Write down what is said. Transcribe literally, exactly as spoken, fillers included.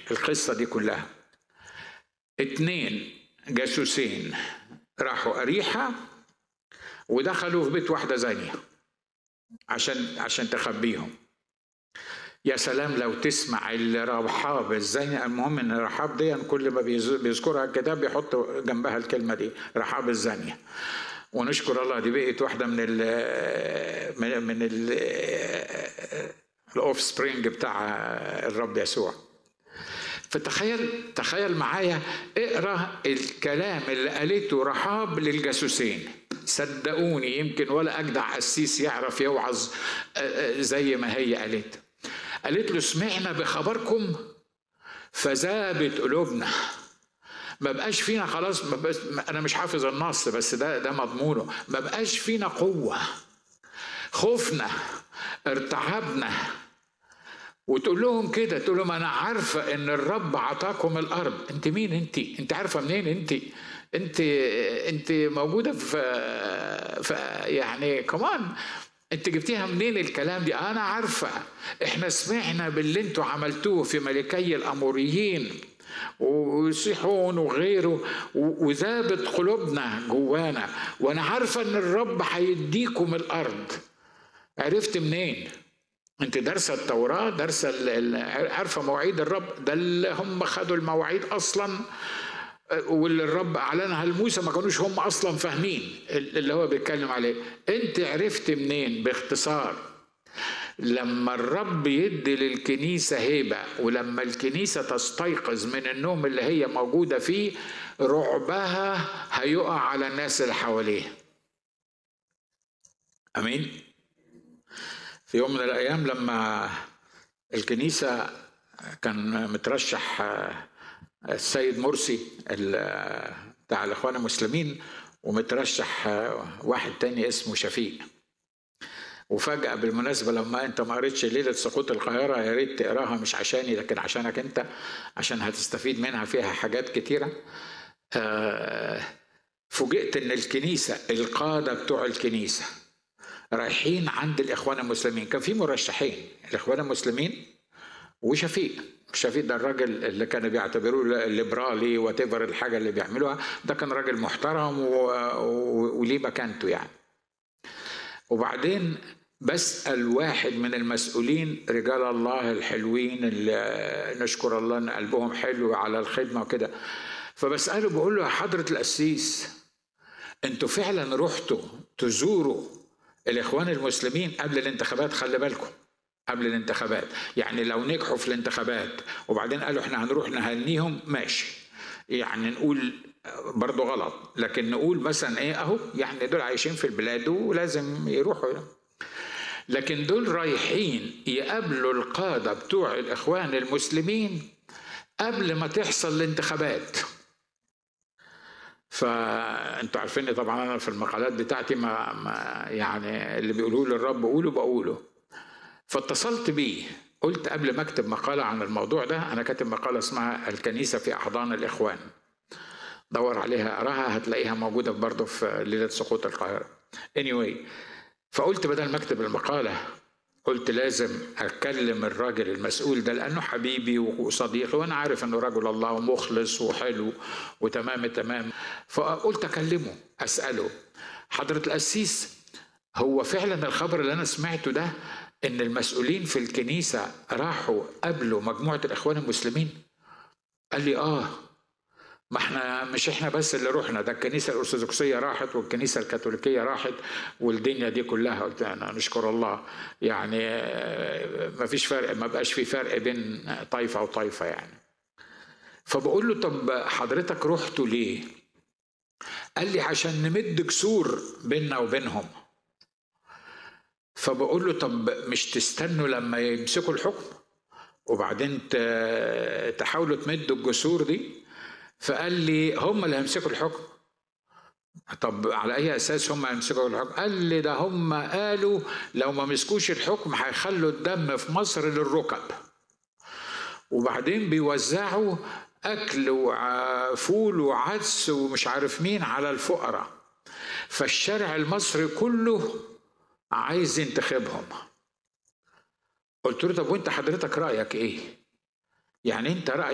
القصة دي كلها. اتنين جاسوسين راحوا أريحة ودخلوا في بيت واحدة زانية عشان عشان تخبيهم. يا سلام لو تسمع الرحاب الزانية. المهم ان رحاب دي كل ما بيذكرها الكتاب بيحط جنبها الكلمة دي، رحاب الزانية. ونشكر الله دي بقت واحدة من ال من من الاوف سبرينج بتاع الرب يسوع. فتخيل تخيل معايا، اقرا الكلام اللي قالته رحاب للجاسوسين. صدقوني يمكن ولا اجدع قسيس يعرف يوعظ زي ما هي قالت. قالت له سمعنا بخبركم فذابت قلوبنا. ما بقاش فينا خلاص، ما بقاش، انا مش حافظ النص بس ده ده مضمونه، ما بقاش فينا قوه، خوفنا، ارتعبنا. وتقول لهم كده، تقول لهم انا عارفه ان الرب عطاكم الارض. انت مين؟ انت انت عارفه منين؟ انت انت انت موجوده في في يعني كمان انت جبتيها منين الكلام دي؟ انا عارفه، احنا سمعنا باللي انتوا عملتوه في ملكي الاموريين وسيحون وغيره، وذابت قلوبنا جوانا، وانا عارفه ان الرب هيديكم الارض. عرفت منين؟ انت دارسه التوراه، دارسه عارفه مواعيد الرب. ده اللي هم خدوا المواعيد اصلا واللي الرب اعلنها لموسى ما كانوش هم اصلا فاهمين اللي هو بيتكلم عليه. انت عرفت منين؟ باختصار، لما الرب يدي للكنيسه هيبه، ولما الكنيسه تستيقظ من النوم اللي هي موجوده فيه، رعبها هيقع على الناس اللي حواليه. امين. في يوم من الايام لما الكنيسه كان مترشح السيد مرسي بتاع الاخوان المسلمين، ومترشح واحد تاني اسمه شفيق. وفجأة بالمناسبة لما انت ما قريتش ليلة سقوط القاهرة، يا ريت تقراها، مش عشاني لكن عشانك انت، عشان هتستفيد منها، فيها حاجات كتيرة. فوجئت ان الكنيسة، القادة بتوع الكنيسة رايحين عند الاخوان المسلمين. كان في مرشحين، الاخوان المسلمين وشفيق. شفيق ده الراجل اللي كانوا بيعتبروه الليبرالي وتفر الحاجة اللي بيعملوها، ده كان راجل محترم وليه مكانته يعني. وبعدين بسأل واحد من المسؤولين، رجال الله الحلوين اللي نشكر الله ان قلبهم حلو على الخدمة وكده، فبسأله بقول له يا حضرة القسيس، انتوا فعلا رحتوا تزوروا الاخوان المسلمين قبل الانتخابات؟ خلي بالكم، قبل الانتخابات، يعني لو نجحوا في الانتخابات وبعدين قالوا احنا هنروح نهنيهم، ماشي، يعني نقول برضو غلط، لكن نقول مثلا ايه، اهو يعني دول عايشين في البلاد ولازم يروحوا. لكن دول رايحين يقابلوا القادة بتوع الاخوان المسلمين قبل ما تحصل الانتخابات. فانتوا عارفين طبعا انا في المقالات بتاعتي ما, ما يعني اللي بيقولوه للرب قوله بقوله. فاتصلت بيه، قلت قبل ما اكتب مقالة عن الموضوع ده، انا كاتب مقالة اسمها الكنيسة في احضان الاخوان، دور عليها اقراها هتلاقيها موجودة برضه في ليلة سقوط القاهرة. anyway، فقلت بدل ما اكتب المقالة قلت لازم اكلم الراجل المسؤول ده لانه حبيبي وصديقي، وانا عارف انه رجل الله ومخلص وحلو وتمام تمام. فقلت اكلمه اساله، حضرة القسيس هو فعلا الخبر اللي انا سمعته ده ان المسؤولين في الكنيسة راحوا قبلوا مجموعة الاخوان المسلمين؟ قال لي اه، ما احنا مش احنا بس اللي روحنا، ده الكنيسة الارثوذكسية راحت والكنيسة الكاثوليكية راحت والدنيا دي كلها. قلت انا نشكر الله، يعني ما فيش فرق، ما بقاش في فرق بين طائفة وطائفة يعني. فبقول له طب حضرتك رحتوا ليه؟ قال لي عشان نمد جسور بيننا وبينهم. فبقول له طب مش تستنوا لما يمسكوا الحكم وبعدين تحاولوا تمدوا الجسور دي؟ فقال لي هم اللي هيمسكوا الحكم. طب على اي اساس هم هيمسكوا الحكم؟ قال لي ده هم قالوا لو ما مسكوش الحكم هيخلوا الدم في مصر للركب، وبعدين بيوزعوا اكل وفول وعدس ومش عارف مين على الفقراء، فالشارع المصري كله عايز ينتخبهم. قلت له طب وانت حضرتك رأيك ايه؟ يعني انت رأيك